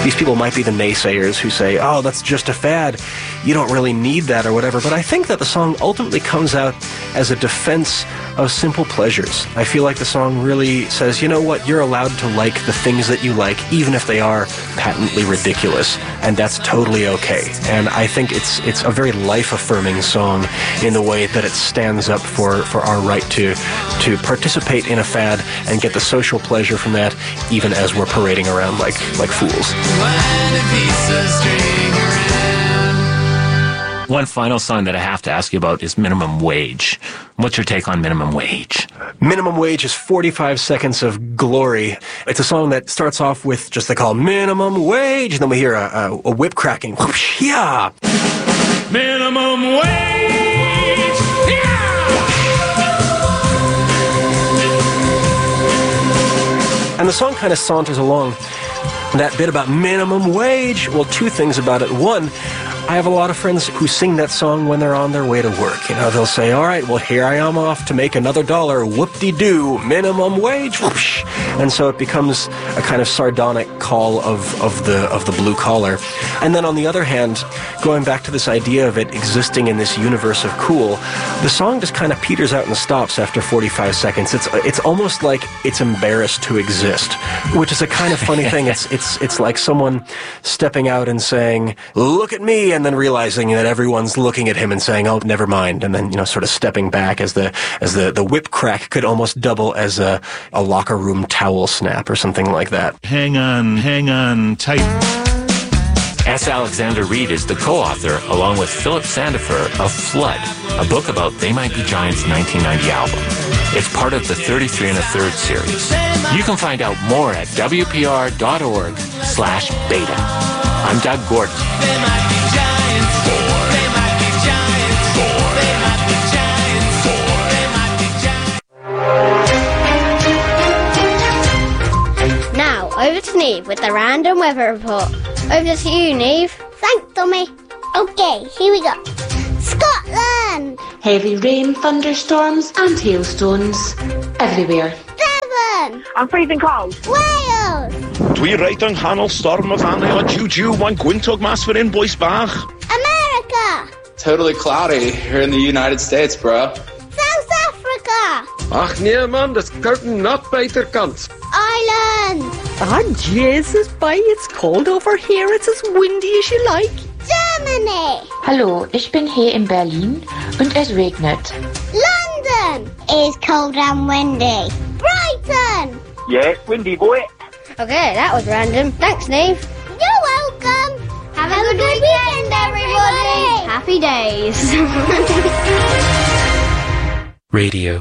these people might be the naysayers who say, oh, that's just a fad. You don't really need that or whatever. But I think that the song ultimately comes out as a defense of simple pleasures. I feel like the song really says, you know what, you're allowed to like the things that you like, even if they are patently ridiculous, and that's totally okay. And I think it's a very life-affirming song in the way that it stands up for our right to participate in a fad and get the social pleasure from that, even as we're parading around like fools. One final song that I have to ask you about is Minimum Wage. What's your take on Minimum Wage? Minimum Wage is 45 seconds of glory. It's a song that starts off with just the call, minimum wage, and then we hear a whip cracking. Whoosh, yeah! Minimum wage! Yeah! And the song kind of saunters along. That bit about minimum wage, well, two things about it. One, I have a lot of friends who sing that song when they're on their way to work. You know, they'll say, all right, well, here I am off to make another $1. Whoop-de-doo, minimum wage, whoosh. And so it becomes a kind of sardonic call of the blue collar. And then on the other hand, going back to this idea of it existing in this universe of cool, the song just kind of peters out and stops after 45 seconds. It's almost like it's embarrassed to exist, which is a kind of funny thing. It's like someone stepping out and saying, look at me, and then realizing that everyone's looking at him and saying, oh, never mind, and then, you know, sort of stepping back as the whip crack could almost double as a locker room towel snap or something like that. Hang on tight. S. Alexander Reid is the co-author, along with Philip Sandifer, of Flood, a book about They Might Be Giants' 1990 album. It's part of the 33 1/3 series. You can find out more at wpr.org/beta. I'm Doug Gordon. They might be giants. They might be giants. They might be giants. They might be giants. Now, over to Neve with the random weather report. Over to you, Neve. Thanks, Tommy. Okay, here we go. Scotland! Heavy rain, thunderstorms and hailstones everywhere. Devon! I'm freezing cold. Wales! Dwi reit yng nghanol storm o fanau o Juju, one gwyntog mas for in Bois Bach. America! Totally cloudy here in the United States, bro. South Africa! Ach nee man, das curtain not buitenkant. Ireland! Ah, Jesus, boy, it's cold over here. It's as windy as you like. Germany! Hallo, ich bin hier in Berlin und es regnet. London! It's cold and windy. Brighton! Yeah, windy boy. Okay, that was random. Thanks, Neve. You're welcome. Have a good weekend, everybody. Happy days. Radio.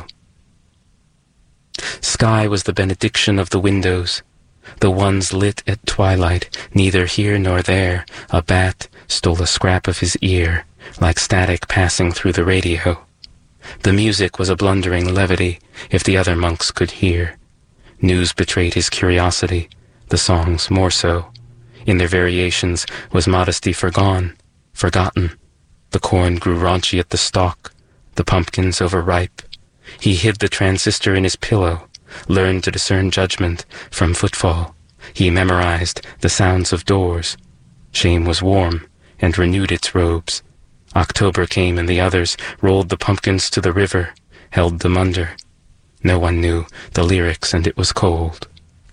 Sky was the benediction of the windows, the ones lit at twilight. Neither here nor there a bat stole a scrap of his ear, like static passing through the radio. The music was a blundering levity, if the other monks could hear. News betrayed his curiosity, the songs more so. In their variations was modesty forgotten. The corn grew raunchy at the stalk, the pumpkins overripe. He hid the transistor in his pillow, learned to discern judgment from footfall. He memorized the sounds of doors. Shame was warm and renewed its robes. October came and the others rolled the pumpkins to the river, held them under. No one knew the lyrics and it was cold.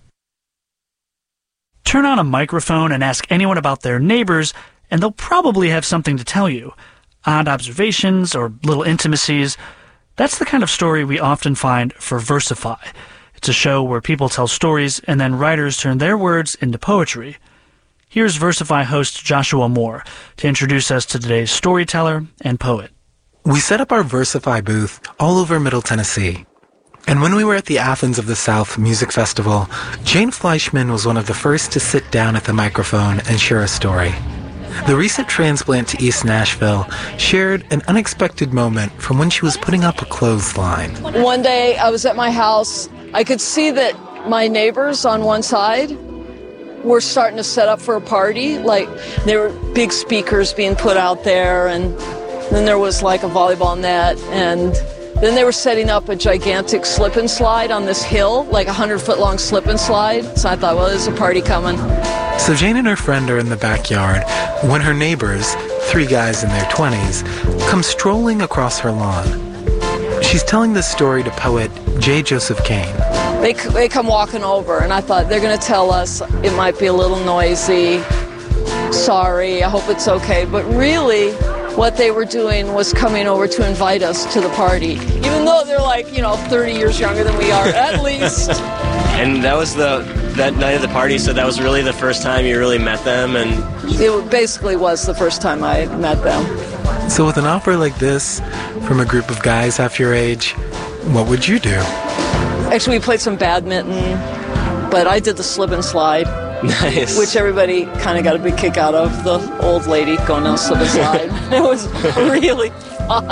Turn on a microphone and ask anyone about their neighbors, and they'll probably have something to tell you. Odd observations or little intimacies. That's the kind of story we often find for Versify. It's a show where people tell stories and then writers turn their words into poetry. Here's Versify host Joshua Moore to introduce us to today's storyteller and poet. We set up our Versify booth all over Middle Tennessee. And when we were at the Athens of the South Music Festival, Jane Fleischman was one of the first to sit down at the microphone and share a story. The recent transplant to East Nashville shared an unexpected moment from when she was putting up a clothesline. One day I was at my house. I could see that my neighbors on one side were starting to set up for a party. Like, there were big speakers being put out there, and then there was like a volleyball net, and then they were setting up a gigantic slip and slide on this hill, like a 100-foot long slip and slide. So I thought, well, there's a party coming. So Jane and her friend are in the backyard when her neighbors, 3 guys in their 20s, come strolling across her lawn. She's telling this story to poet J. Joseph Cain. They come walking over, and I thought, they're going to tell us it might be a little noisy. Sorry, I hope it's okay. But really, what they were doing was coming over to invite us to the party, even though they're 30 years younger than we are, at least. And that was that night of the party, so that was really the first time you really met them? And it basically was the first time I met them. So with an offer like this from a group of guys half your age, what would you do? Actually, we played some badminton, but I did the slip and slide. Nice. Which everybody kind of got a big kick out of, the old lady going down slip and slide. It was really fun.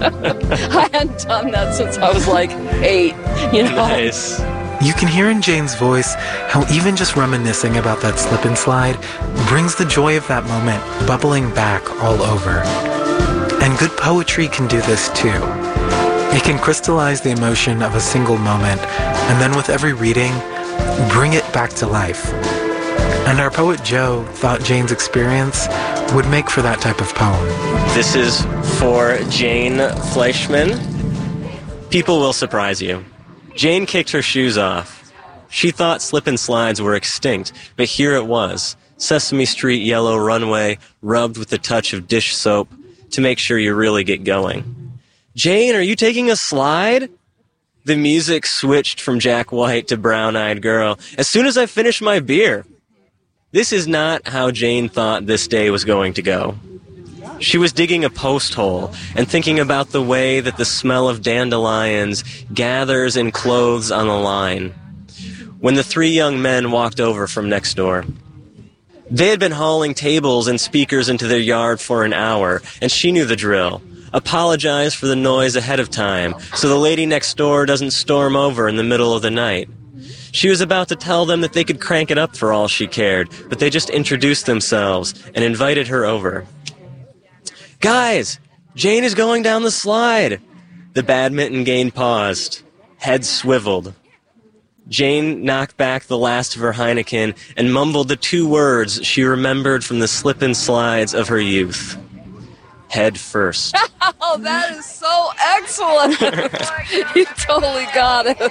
I hadn't done that since I was 8, Nice. You can hear in Jane's voice how even just reminiscing about that slip and slide brings the joy of that moment bubbling back all over. And good poetry can do this too. It can crystallize the emotion of a single moment, and then with every reading, bring it back to life. And our poet Joe thought Jane's experience would make for that type of poem. This is for Jane Fleischman. People will surprise you. Jane kicked her shoes off. She thought slip and slides were extinct, but here it was. Sesame Street yellow runway, rubbed with a touch of dish soap to make sure you really get going. Jane, are you taking a slide? The music switched from Jack White to Brown-Eyed Girl as soon as I finished my beer. This is not how Jane thought this day was going to go. She was digging a post hole and thinking about the way that the smell of dandelions gathers in clothes on the line when the 3 young men walked over from next door. They had been hauling tables and speakers into their yard for an hour, and she knew the drill. Apologize for the noise ahead of time so the lady next door doesn't storm over in the middle of the night. She was about to tell them that they could crank it up for all she cared, but they just introduced themselves and invited her over. Guys, Jane is going down the slide. The badminton game paused. Head swiveled. Jane knocked back the last of her Heineken and mumbled the 2 words she remembered from the slip and slides of her youth. Head first. Oh, that is so excellent. You totally got it.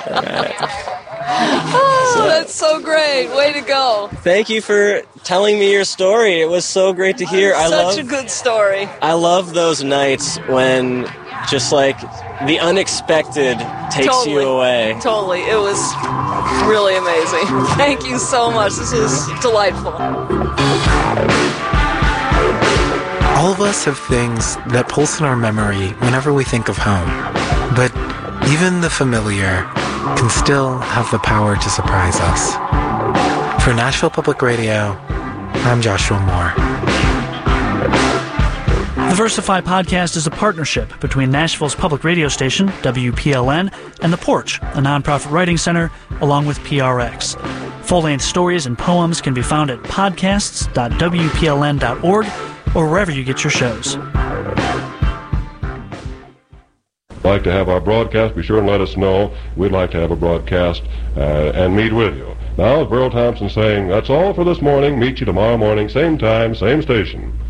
Oh, that's so great. Way to go. Thank you for telling me your story. It was so great to hear. Such a good story. I love those nights when just the unexpected takes you away. Totally. It was really amazing. Thank you so much. This was delightful. All of us have things that pulse in our memory whenever we think of home. But even the familiar can still have the power to surprise us. For Nashville Public Radio, I'm Joshua Moore. The Versify podcast is a partnership between Nashville's public radio station, WPLN, and The Porch, a nonprofit writing center, along with PRX. Full-length stories and poems can be found at podcasts.wpln.org or wherever you get your shows. Like to have our broadcast, be sure and let us know. We'd like to have a broadcast and meet with you. Now, Burl Thompson saying, that's all for this morning. Meet you tomorrow morning, same time, same station.